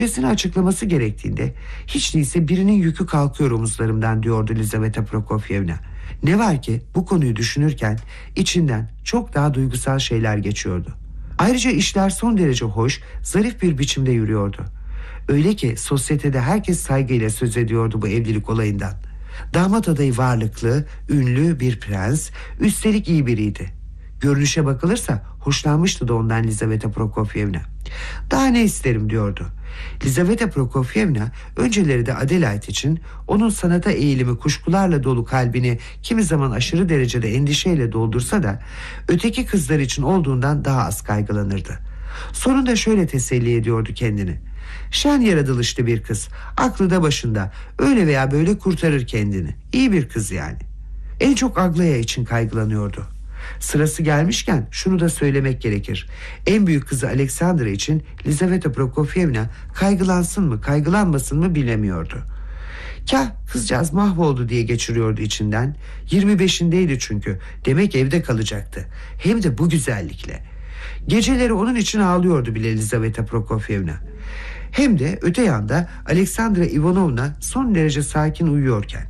Nesini açıklaması gerektiğinde hiç değilse birinin yükü kalkıyor omuzlarımdan diyordu Lizaveta Prokofyevna. Ne var ki bu konuyu düşünürken içinden çok daha duygusal şeyler geçiyordu. Ayrıca işler son derece hoş, zarif bir biçimde yürüyordu. Öyle ki sosyetede herkes saygıyla söz ediyordu bu evlilik olayından. Damat adayı varlıklı, ünlü bir prens, üstelik iyi biriydi. Görünüşe bakılırsa hoşlanmıştı da ondan Lizaveta Prokofyevna. Daha ne isterim diyordu. Lizaveta Prokofyevna önceleri de Adelaide için onun sanata eğilimi kuşkularla dolu kalbini kimi zaman aşırı derecede endişeyle doldursa da öteki kızlar için olduğundan daha az kaygılanırdı. Sonunda şöyle teselli ediyordu kendini. Şen yaratılışlı bir kız, aklı da başında, öyle veya böyle kurtarır kendini. İyi bir kız yani. En çok Aglaya için kaygılanıyordu. Sırası gelmişken şunu da söylemek gerekir. En büyük kızı Alexandra için Lizaveta Prokofyevna kaygılansın mı kaygılanmasın mı bilemiyordu. Kah kızcağız mahvoldu diye geçiriyordu içinden. 25'indeydi çünkü, demek evde kalacaktı. Hem de bu güzellikle. Geceleri onun için ağlıyordu bile Lizaveta Prokofyevna. Hem de öte yanda Alexandra Ivanovna son derece sakin uyuyorken.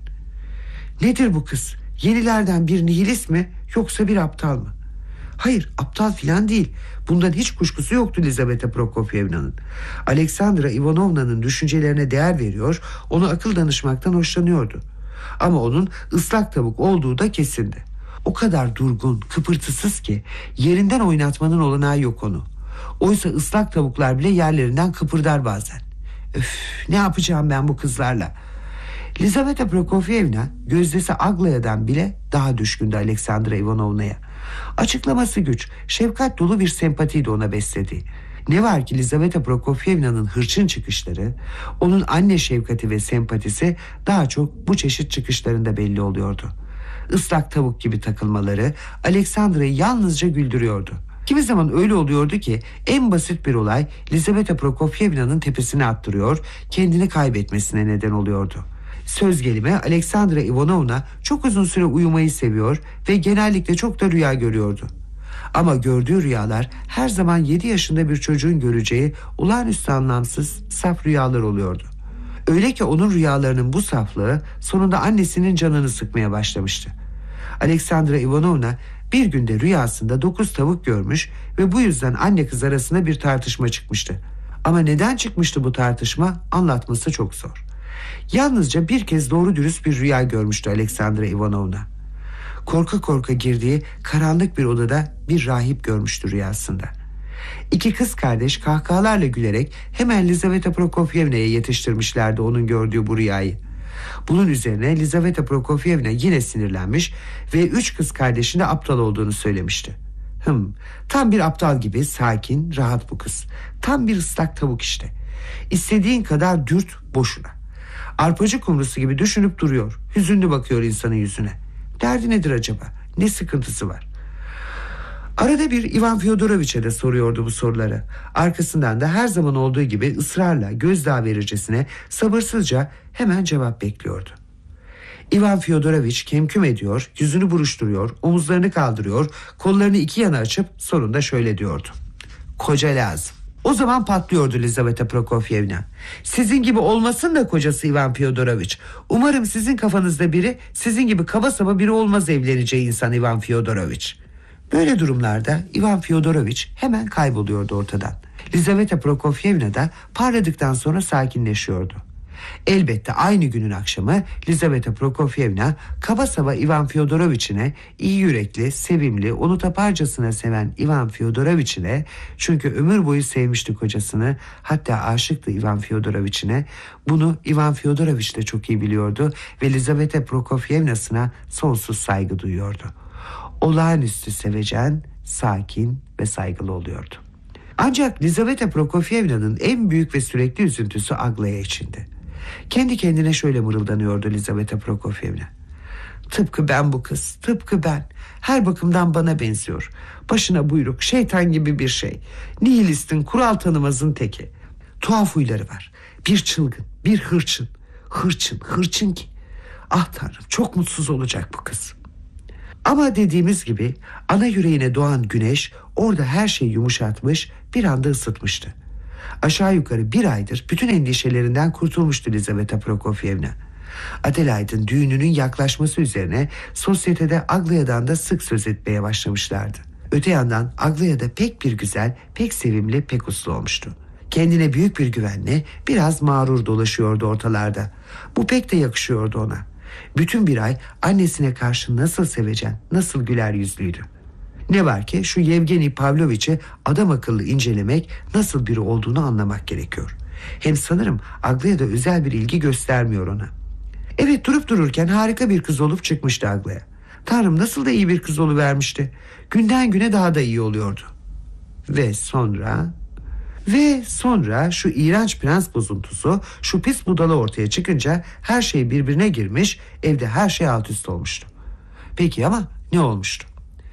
Nedir bu kız? Yenilerden bir nihilist mi yoksa bir aptal mı? Hayır, aptal filan değil. Bundan hiç kuşkusu yoktu Lizaveta Prokofyevna'nın. Alexandra Ivanovna'nın düşüncelerine değer veriyor, onu akıl danışmaktan hoşlanıyordu. Ama onun ıslak tavuk olduğu da kesindi. O kadar durgun, kıpırtısız ki yerinden oynatmanın olanağı yok onu. Oysa ıslak tavuklar bile yerlerinden kıpırdar bazen. Öf, ne yapacağım ben bu kızlarla? Lizaveta Prokofyevna gözdesi Aglaya'dan bile daha düşkündü Alexandra Ivanovna'ya. Açıklaması güç, şefkat dolu bir sempatiydi ona beslediği. Ne var ki Lizaveta Prokofyevna'nın hırçın çıkışları, onun anne şefkati ve sempatisi daha çok bu çeşit çıkışlarında belli oluyordu. Islak tavuk gibi takılmaları Alexandra'yı yalnızca güldürüyordu. Kimi zaman öyle oluyordu ki en basit bir olay Lizaveta Prokofyevna'nın tepesine attırıyor, kendini kaybetmesine neden oluyordu. Söz gelimi Alexandra Ivanovna çok uzun süre uyumayı seviyor ve genellikle çok da rüya görüyordu. Ama gördüğü rüyalar her zaman 7 yaşında bir çocuğun göreceği olağanüstü anlamsız, saf rüyalar oluyordu. Öyle ki onun rüyalarının bu saflığı sonunda annesinin canını sıkmaya başlamıştı. Alexandra Ivanovna bir günde rüyasında 9 tavuk görmüş ve bu yüzden anne kız arasında bir tartışma çıkmıştı. Ama neden çıkmıştı bu tartışma, anlatması çok zor. Yalnızca bir kez doğru dürüst bir rüya görmüştü Alexandra Ivanovna. Korka korka girdiği karanlık bir odada bir rahip görmüştü rüyasında. 2 kız kardeş kahkahalarla gülerek hemen Lizaveta Prokofyevna'ya yetiştirmişlerdi onun gördüğü bu rüyayı. Bunun üzerine Lizaveta Prokofyevna yine sinirlenmiş ve 3 kız kardeşin de aptal olduğunu söylemişti. Tam bir aptal gibi sakin, rahat bu kız. Tam bir ıslak tavuk işte. İstediğin kadar dürt boşuna. Arpacı kumrusu gibi düşünüp duruyor. Hüzünlü bakıyor insanın yüzüne. Derdi nedir acaba? Ne sıkıntısı var? Arada bir Ivan Fyodoroviç'e de soruyordu bu soruları. Arkasından da her zaman olduğu gibi ısrarla, gözdağı vericesine, sabırsızca hemen cevap bekliyordu. Ivan Fyodoroviç kemküm ediyor, yüzünü buruşturuyor, omuzlarını kaldırıyor, kollarını 2 yana açıp sonunda şöyle diyordu. Koca lazım. O zaman patlıyordu Lizaveta Prokofyevna. Sizin gibi olmasın da kocası Ivan Fyodoroviç. Umarım sizin kafanızda biri, sizin gibi kaba saba biri olmaz evleneceği insan Ivan Fyodoroviç. Böyle durumlarda Ivan Fyodoroviç hemen kayboluyordu ortadan. Lizaveta Prokofyevna da parladıktan sonra sakinleşiyordu. Elbette aynı günün akşamı Lizaveta Prokofyevna kaba saba Ivan Fyodoroviç'ine, iyi yürekli, sevimli, onu taparcasına seven Ivan Fyodoroviç'ine, çünkü ömür boyu sevmişti kocasını, hatta aşıktı Ivan Fyodoroviç'ine, bunu Ivan Fyodoroviç de çok iyi biliyordu ve Lizaveta Prokofyevna'sına sonsuz saygı duyuyordu. Olağanüstü sevecen, sakin ve saygılı oluyordu. Ancak Lizaveta Prokofyevna'nın en büyük ve sürekli üzüntüsü Aglaya içindi. Kendi kendine şöyle mırıldanıyordu Lizaveta Prokofyevna. Tıpkı ben bu kız, tıpkı ben. Her bakımdan bana benziyor. Başına buyruk, şeytan gibi bir şey. Nihilistin, kural tanımazın teki. Tuhaf huyları var. Bir çılgın, bir hırçın. Hırçın ki. Ah Tanrım, çok mutsuz olacak bu kız. Ama dediğimiz gibi ana yüreğine doğan güneş orada her şeyi yumuşatmış, bir anda ısıtmıştı. Aşağı yukarı bir aydır bütün endişelerinden kurtulmuştu Lizaveta Prokofyevna. Adelaide'in düğününün yaklaşması üzerine sosyetede Aglia'dan da sık söz etmeye başlamışlardı. Öte yandan Aglia da pek bir güzel, pek sevimli, pek uslu olmuştu. Kendine büyük bir güvenle biraz mağrur dolaşıyordu ortalarda. Bu pek de yakışıyordu ona. Bütün bir ay annesine karşı nasıl sevecen, nasıl güler yüzlüydü. Ne var ki şu Yevgeni Pavloviç'i adam akıllı incelemek, nasıl biri olduğunu anlamak gerekiyor. Hem sanırım Aglia da özel bir ilgi göstermiyor ona. Evet, durup dururken harika bir kız olup çıkmıştı Aglia. Tanrım, nasıl da iyi bir kız oluvermişti. Günden güne daha da iyi oluyordu. Ve sonra şu iğrenç prens bozuntusu, şu pis budala ortaya çıkınca her şey birbirine girmiş, evde her şey alt üst olmuştu. Peki ama ne olmuştu?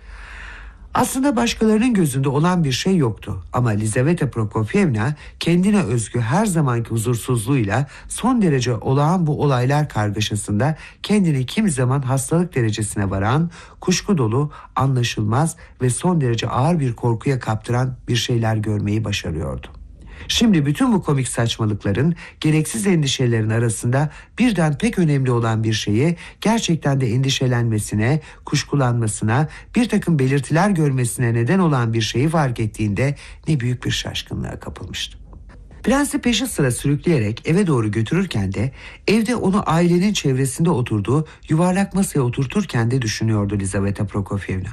Aslında başkalarının gözünde olan bir şey yoktu. Ama Lizaveta Prokofyevna kendine özgü her zamanki huzursuzluğuyla son derece olağan bu olaylar kargaşasında kendini kimi zaman hastalık derecesine varan, kuşku dolu, anlaşılmaz ve son derece ağır bir korkuya kaptıran bir şeyler görmeyi başarıyordu. Şimdi bütün bu komik saçmalıkların, gereksiz endişelerin arasında birden pek önemli olan bir şeyi, gerçekten de endişelenmesine, kuşkulanmasına, bir takım belirtiler görmesine neden olan bir şeyi fark ettiğinde ne büyük bir şaşkınlığa kapılmıştı. Prensi peşi sıra sürükleyerek eve doğru götürürken de evde onu ailenin çevresinde oturduğu yuvarlak masaya oturturken de düşünüyordu Lizaveta Prokofyevna.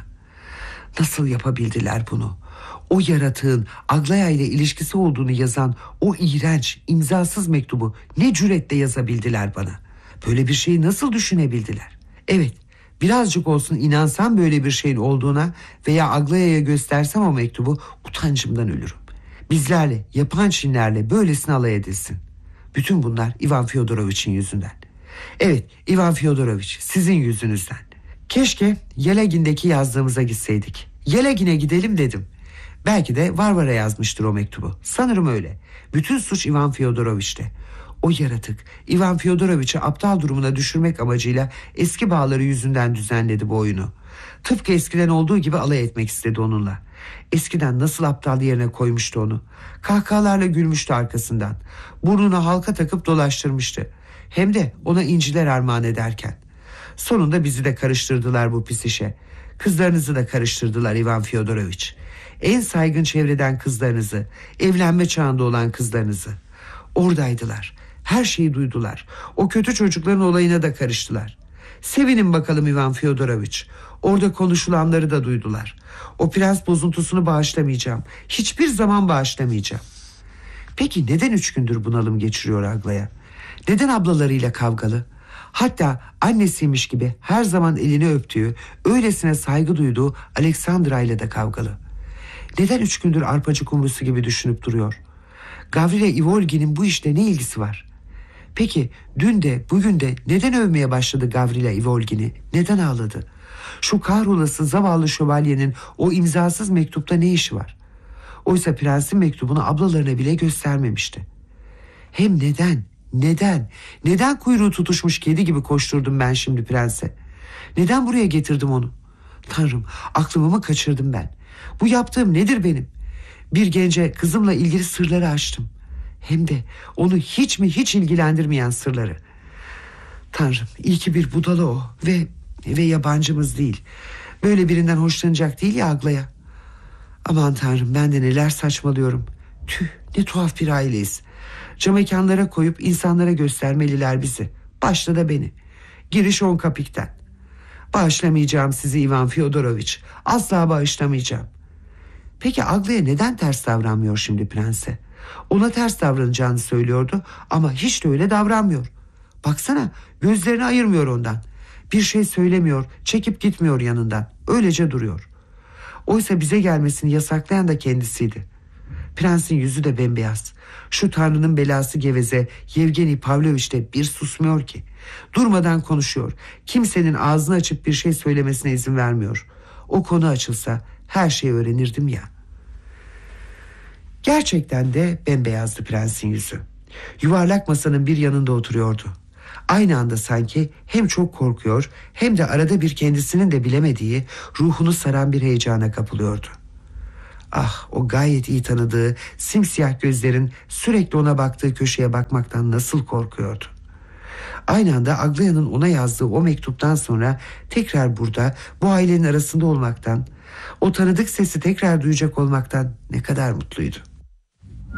Nasıl yapabildiler bunu? O yaratığın Aglaya ile ilişkisi olduğunu yazan o iğrenç, imzasız mektubu ne cüretle yazabildiler bana? Böyle bir şeyi nasıl düşünebildiler? Evet, birazcık olsun inansam böyle bir şeyin olduğuna veya Aglaya'ya göstersem o mektubu, utancımdan ölürüm. Bizlerle, yapan Çinlerle böylesine alay edilsin. Bütün bunlar Ivan Fyodorovich'in yüzünden. Evet, Ivan Fyodorovich, sizin yüzünüzden. Keşke Yelegin'deki yazdığımıza gitseydik. Yelegin'e gidelim dedim. Belki de Varvara yazmıştır o mektubu. Sanırım öyle. Bütün suç Ivan Fyodorovich'te. O yaratık Ivan Fyodorovich'i aptal durumuna düşürmek amacıyla eski bağları yüzünden düzenledi bu oyunu. Tıpkı eskiden olduğu gibi alay etmek istedi onunla. Eskiden nasıl aptal yerine koymuştu onu. Kahkahalarla gülmüştü arkasından. Burnuna halka takıp dolaştırmıştı. Hem de ona inciler armağan ederken. Sonunda bizi de karıştırdılar bu pis işe. Kızlarınızı da karıştırdılar Ivan Fyodorovich. En saygın çevreden kızlarınızı, evlenme çağında olan kızlarınızı. Oradaydılar. Her şeyi duydular. O kötü çocukların olayına da karıştılar. Sevinin bakalım Ivan Fyodorovich. Orada konuşulanları da duydular. O prens bozuntusunu bağışlamayacağım. Hiçbir zaman bağışlamayacağım. Peki neden 3 gündür bunalım geçiriyor Aglaya? Neden ablalarıyla kavgalı? Hatta annesiymiş gibi her zaman elini öptüğü, öylesine saygı duyduğu Aleksandra ile de kavgalı. Neden 3 gündür arpacık kumrusu gibi düşünüp duruyor? Gavrila Ivolgin'in bu işte ne ilgisi var? Peki dün de bugün de neden övmeye başladı Gavrila Ivolgin'i? Neden ağladı? Şu kahrolası zavallı şövalyenin o imzasız mektupta ne işi var? Oysa prensin mektubunu ablalarına bile göstermemişti. Hem neden? Neden kuyruğu tutuşmuş kedi gibi koşturdum ben şimdi prense? Neden buraya getirdim onu? Tanrım, aklımı mı kaçırdım ben? Bu yaptığım nedir benim? Bir gence kızımla ilgili sırları açtım. Hem de onu hiç ilgilendirmeyen sırları. Tanrım, iyi ki bir budala o ve yabancımız değil. Böyle birinden hoşlanacak değil ya Aglaya. Aman Tanrım, ben de neler saçmalıyorum. Tüh, ne tuhaf bir aileyiz. Camekanlara koyup insanlara göstermeliler bizi. Başta da beni. Giriş 10 kapikten. Bağışlamayacağım sizi Ivan Fyodorovich. Asla bağışlamayacağım. Peki Aglaya neden ters davranmıyor şimdi prense? Ona ters davranacağını söylüyordu ama hiç de öyle davranmıyor. Baksana, gözlerini ayırmıyor ondan. Bir şey söylemiyor, çekip gitmiyor yanından. Öylece duruyor. Oysa bize gelmesini yasaklayan da kendisiydi. Prensin yüzü de bembeyaz. Şu Tanrı'nın belası geveze Yevgeni Pavlovich de bir susmuyor ki. Durmadan konuşuyor. Kimsenin ağzını açıp bir şey söylemesine izin vermiyor. O konu açılsa her şeyi öğrenirdim ya. Gerçekten de bembeyazdı prensin yüzü. Yuvarlak masanın bir yanında oturuyordu. Aynı anda sanki hem çok korkuyor hem de arada bir kendisinin de bilemediği ruhunu saran bir heyecana kapılıyordu. Ah, o gayet iyi tanıdığı simsiyah gözlerin sürekli ona baktığı köşeye bakmaktan nasıl korkuyordu. Aynı anda Aglaya'nın ona yazdığı o mektuptan sonra tekrar burada, bu ailenin arasında olmaktan, o tanıdık sesi tekrar duyacak olmaktan ne kadar mutluydu.